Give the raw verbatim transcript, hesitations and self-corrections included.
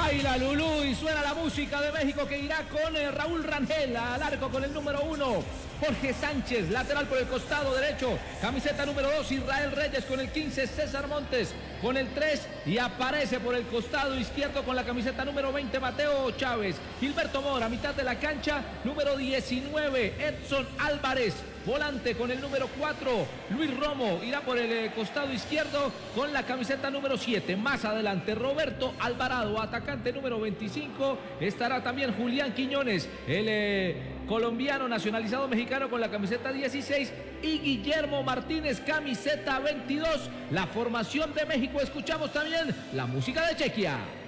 Baila Lulú y suena la música de México que irá con eh, Raúl Rangel al arco con el número uno. Jorge Sánchez, lateral por el costado derecho. Camiseta número dos, Israel Reyes con el quince. César Montes con el tres. Y aparece por el costado izquierdo con la camiseta número veinte, Mateo Chávez. Gilberto Mora, mitad de la cancha, número diecinueve, Edson Álvarez. Volante con el número cuatro, Luis Romo, irá por el eh, costado izquierdo con la camiseta número siete. Más adelante, Roberto Alvarado, atacante número veinticinco. Estará también Julián Quiñones, el eh, colombiano nacionalizado mexicano con la camiseta dieciséis. Y Guillermo Martínez, camiseta veintidós. La formación de México. Escuchamos también la música de Chequia.